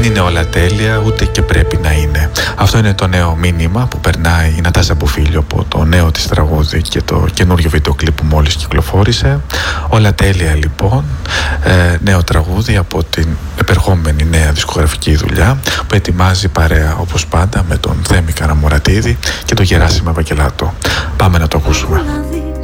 είναι όλα τέλεια, ούτε και πρέπει να είναι. Αυτό είναι το νέο μήνυμα που περνάει η Νατάσα Μπουφίλιο από το νέο της τραγούδι και το καινούριο βίντεο κλιπ που μόλις κυκλοφόρησε. Όλα τέλεια λοιπόν, νέο τραγούδι από την επερχόμενη νέα δισκογραφική δουλειά που ετοιμάζει παρέα όπως πάντα με τον Θέμη Καραμουρατίδη και τον Γεράσιμο Ευαγγελάτο. Πάμε να το ακούσουμε.